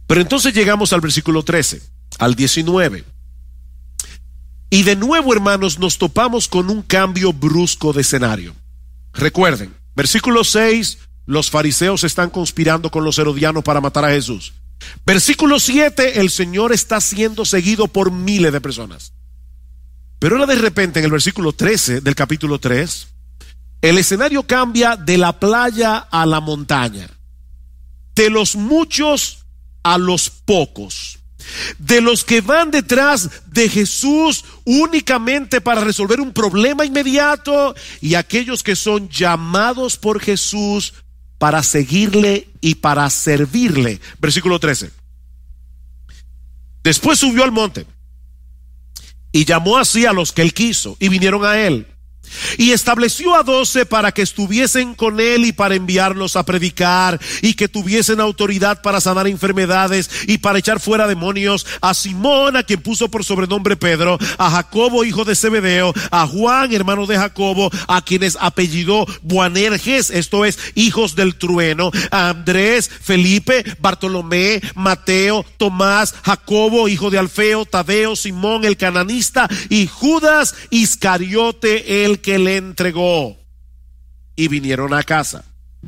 Pero entonces llegamos al versículo 13, al 19. Y de nuevo, hermanos, nos topamos con un cambio brusco de escenario. Recuerden, versículo 6, los fariseos están conspirando con los herodianos para matar a Jesús. Versículo 7, el Señor está siendo seguido por miles de personas. Pero ahora de repente en el versículo 13 del capítulo 3, el escenario cambia de la playa a la montaña, de los muchos a los pocos, de los que van detrás de Jesús únicamente para resolver un problema inmediato, y aquellos que son llamados por Jesús para seguirle y para servirle. Versículo 13. Después subió al monte y llamó así a los que él quiso, y vinieron a él. Y estableció a 12 para que estuviesen con él y para enviarlos a predicar, y que tuviesen autoridad para sanar enfermedades y para echar fuera demonios: a Simón, a quien puso por sobrenombre Pedro, a Jacobo hijo de Zebedeo, a Juan hermano de Jacobo, a quienes apellidó Boanerges, esto es, hijos del trueno, a Andrés, Felipe, Bartolomé, Mateo, Tomás, Jacobo hijo de Alfeo, Tadeo, Simón el cananista, y Judas Iscariote el que le entregó. Y vinieron a casa.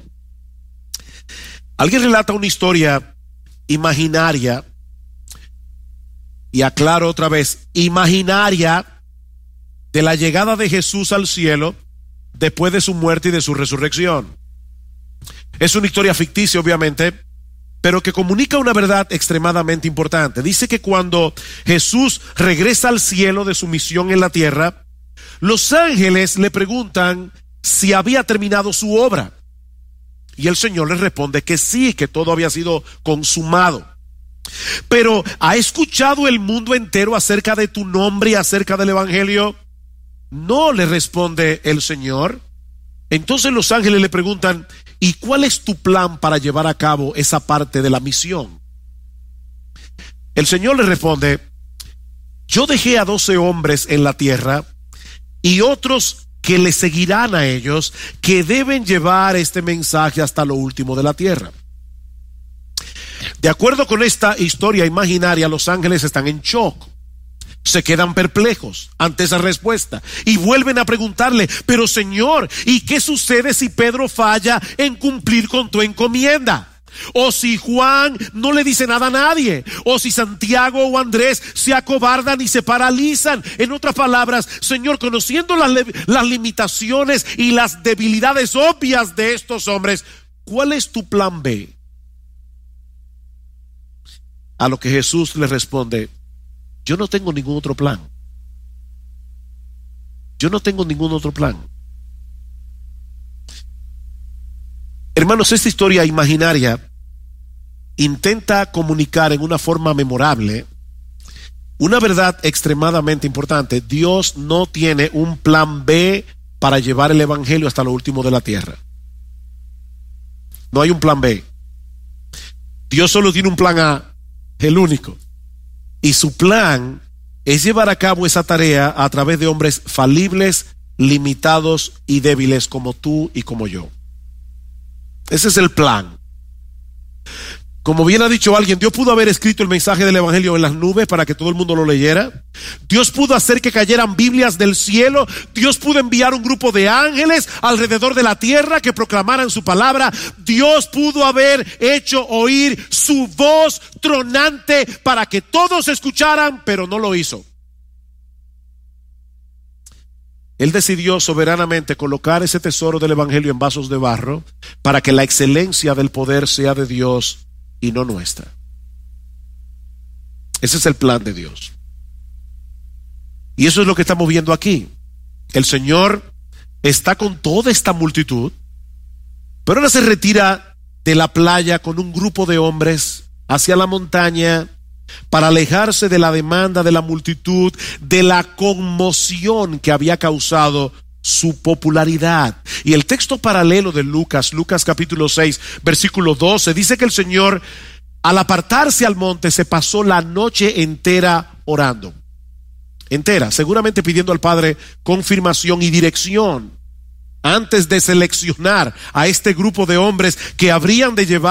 Alguien relata una historia imaginaria, y aclaro otra vez, imaginaria, de la llegada de Jesús al cielo después de su muerte y de su resurrección. Es una historia ficticia, obviamente, pero que comunica una verdad extremadamente importante. Dice que cuando Jesús regresa al cielo de su misión en la tierra, los ángeles le preguntan si había terminado su obra, y el Señor les responde que sí, que todo había sido consumado. Pero ¿ha escuchado el mundo entero acerca de tu nombre y acerca del evangelio? No, le responde el Señor. Entonces los ángeles le preguntan: ¿y cuál es tu plan para llevar a cabo esa parte de la misión? El Señor le responde: yo dejé a 12 hombres en la tierra, y otros que le seguirán a ellos, que deben llevar este mensaje hasta lo último de la tierra. De acuerdo con esta historia imaginaria, los ángeles están en shock. Se quedan perplejos ante esa respuesta y vuelven a preguntarle: pero Señor, ¿y qué sucede si Pedro falla en cumplir con tu encomienda? O si Juan no le dice nada a nadie, o si Santiago o Andrés se acobardan y se paralizan. En otras palabras, Señor, conociendo las limitaciones y las debilidades obvias de estos hombres, ¿cuál es tu plan B? A lo que Jesús le responde: yo no tengo ningún otro plan. Yo no tengo ningún otro plan. Hermanos, esta historia imaginaria intenta comunicar en una forma memorable una verdad extremadamente importante. Dios no tiene un plan B para llevar el evangelio hasta lo último de la tierra. No hay un plan B. Dios solo tiene un plan A, el único. Y su plan es llevar a cabo esa tarea a través de hombres falibles, limitados y débiles como tú y como yo. Ese es el plan. Como bien ha dicho alguien, Dios pudo haber escrito el mensaje del evangelio en las nubes para que todo el mundo lo leyera. Dios pudo hacer que cayeran Biblias del cielo. Dios pudo enviar un grupo de ángeles alrededor de la tierra que proclamaran su palabra. Dios pudo haber hecho oír su voz tronante para que todos escucharan, pero no lo hizo. Él decidió soberanamente colocar ese tesoro del evangelio en vasos de barro para que la excelencia del poder sea de Dios y no nuestra. Ese es el plan de Dios. Y eso es lo que estamos viendo aquí. El Señor está con toda esta multitud, pero ahora se retira de la playa con un grupo de hombres hacia la montaña para alejarse de la demanda de la multitud, de la conmoción que había causado su popularidad. Y el texto paralelo de Lucas capítulo 6, versículo 12, dice que el Señor, al apartarse al monte, se pasó la noche entera orando. Entera, seguramente pidiendo al Padre confirmación y dirección antes de seleccionar a este grupo de hombres que habrían de llevar